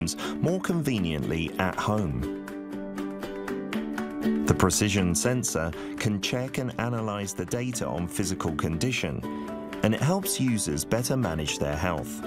more conveniently at home. The precision sensor can check and analyze the data on physical condition, and it helps users better manage their health.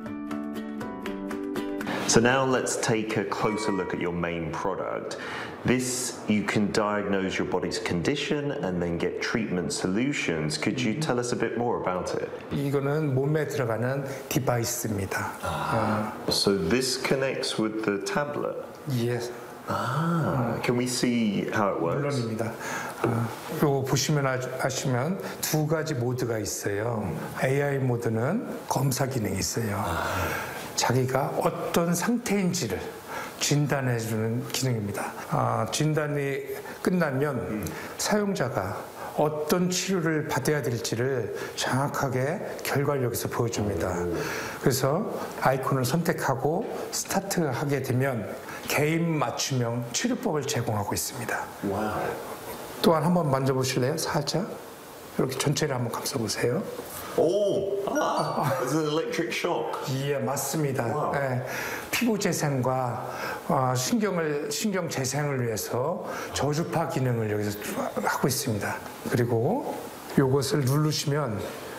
So now let's take a closer look at your main product. This, you can diagnose your body's condition and then get treatment solutions. Could you tell us a bit more about it? 이거는 몸에 들어가는 디바이스입니다. So this connects with the tablet? Yes. Can we see how it works? 물론입니다. 이거 보시면 아시면 두 가지 모드가 있어요. AI 모드는 검사 기능이 있어요. 자기가 어떤 상태인지를 진단해주는 기능입니다. 진단이 끝나면 사용자가 어떤 치료를 받아야 될지를 정확하게 결과를 여기서 보여줍니다. 그래서 아이콘을 선택하고 스타트하게 되면 개인 맞춤형 치료법을 제공하고 있습니다. 와우. 또한 한번 만져보실래요? 살짝 이렇게 전체를 한번 감싸보세요. 오, it's an electric shock. 예, 맞습니다. 네, 피부 재생과 신경 재생을 위해서 저주파 기능을 여기서 하고 있습니다. 그리고 이것을 누르시면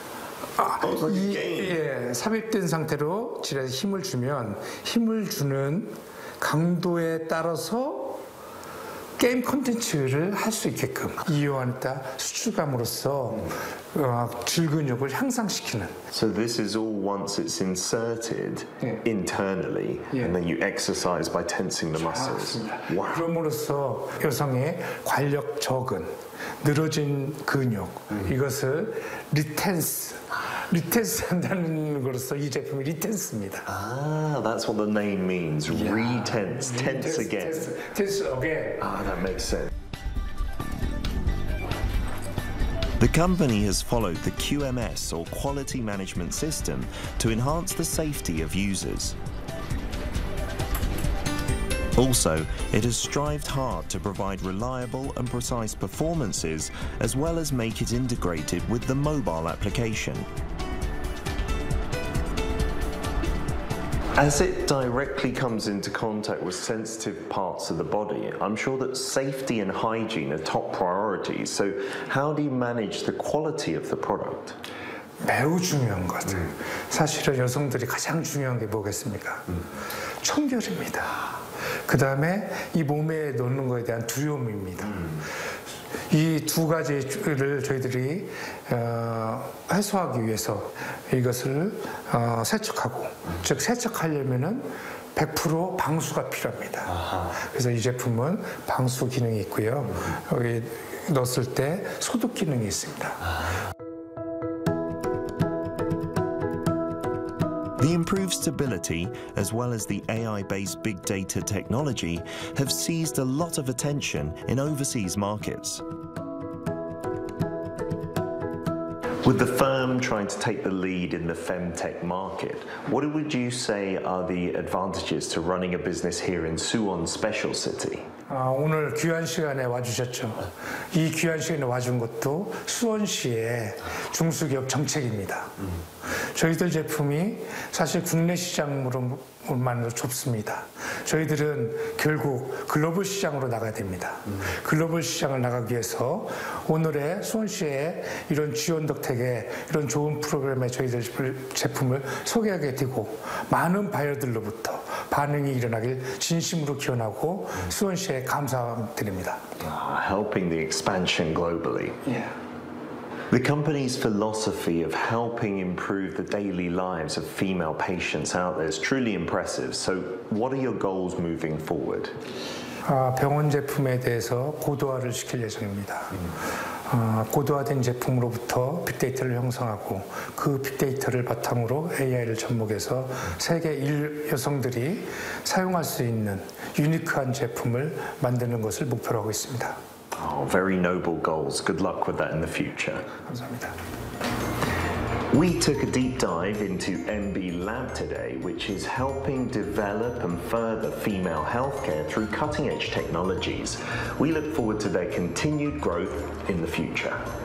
삽입된 상태로 질에 힘을 주면 힘을 주는 강도에 따라서 게임 콘텐츠를 할 수 있게끔 이용하다 수축감으로써 질근육을 향상시키는. So this is all once it's inserted internally, and then you exercise by tensing the muscles. Wow. 그럼으로써 여성의 관력 저근, 늘어진 근육 이것을 리텐스 한다는 것으로서 이 제품이 리텐스입니다. That's what the name means. Retense, tense again. Tense again. That makes sense. The company has followed the QMS or Quality Management System to enhance the safety of users. Also, it has strived hard to provide reliable and precise performances as well as make it integrated with the mobile application. As it directly comes into contact with sensitive parts of the body, I'm sure that safety and hygiene are top priorities. So how do you manage the quality of the product? 매우 중요한 것. 사실은 여성들이 가장 중요한 게 뭐겠습니까? 청결입니다. 그 다음에 이 몸에 넣는 것에 대한 두려움입니다. 이 두 가지를 저희들이 해소하기 위해서 이것을 세척하고, 즉 세척하려면은 100% 방수가 필요합니다. 그래서 이 제품은 방수 기능이 있고요. 여기 넣었을 때 소독 기능이 있습니다. The improved stability, as well as the AI-based big data technology, have seized a lot of attention in overseas markets. With the firm trying to take the lead in the femtech market, what would you say are the advantages to running a business here in Suwon Special City? 오늘 귀한 시간에 와주셨죠. 이 귀한 시간에 와준 것도 수원시의 중소기업 정책입니다. 저희들 제품이 사실 국내 시장으로만으로 좁습니다. 저희들은 결국 글로벌 시장으로 나가야 됩니다. 글로벌 시장을 나가기 위해서 오늘의 수원시의 이런 지원 덕택에 이런 좋은 프로그램에 저희들 제품을 소개하게 되고 많은 바이어들로부터 반응이 일어나길 진심으로 기원하고 수원시에 감사드립니다. Helping the expansion globally. Yeah. The company's philosophy of helping improve the daily lives of female patients out there is truly impressive. So what are your goals moving forward? 병원 제품에 대해서 고도화를 시킬 예정입니다. 고도화된 제품으로부터 빅데이터를 형성하고 그 빅데이터를 바탕으로 AI를 접목해서 세계 여성들이 사용할 수 있는 유니크한 제품을 만드는 것을 목표로 하고 있습니다. Very noble goals. Good luck with that in the future. 감사합니다. We took a deep dive into MB Lab today, which is helping develop and further female healthcare through cutting-edge technologies. We look forward to their continued growth in the future.